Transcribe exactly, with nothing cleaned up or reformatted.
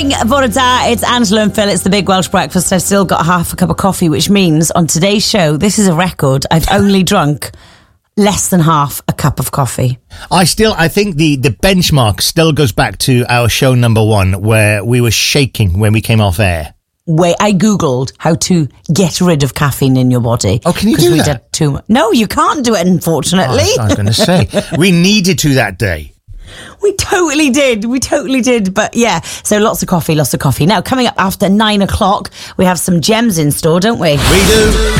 Bore da, it's Angela and Phil. It's the Big Welsh Breakfast. I've still got half a cup of coffee, which means on today's show, this is a record. I've only drunk less than half a cup of coffee. I still, I think the, the benchmark still goes back to our show number one, where we were shaking when we came off air. Wait, I Googled how to get rid of caffeine in your body. Oh, can you do we that? Did too much. No, you can't do it, unfortunately. Oh, I was going to say, we needed to that day. We totally did. We totally did. But yeah, so lots of coffee, lots of coffee. Now, coming up after nine o'clock, we have some gems in store, don't we? We do.